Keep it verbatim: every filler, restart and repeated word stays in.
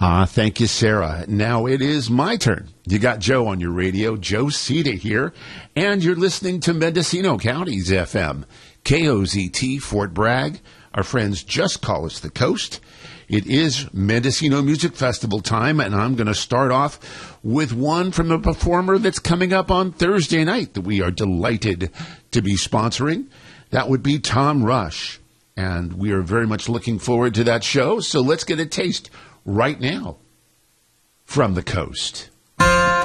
Ah, thank you, Sarah. Now it is my turn. You got Joe on your radio, Joe Cita here, and you're listening to Mendocino County's F M, K O Z T, Fort Bragg. Our friends just call us the Coast. It is Mendocino Music Festival time, and I'm going to start off with one from a performer that's coming up on Thursday night that we are delighted to be sponsoring. That would be Tom Rush, and we are very much looking forward to that show, so let's get a taste right now from the Coast.